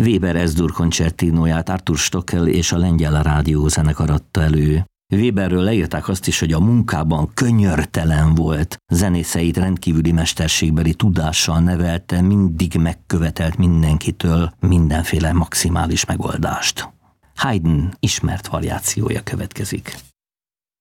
Weber S-dur koncertinóját Arthur Stockel és a Lengyel Rádiózenekar adta elő. Weberről leírták azt is, hogy a munkában könyörtelen volt. Zenészeit rendkívüli mesterségbeli tudással nevelte, mindig megkövetelt mindenkitől mindenféle maximális megoldást. Haydn ismert variációja következik.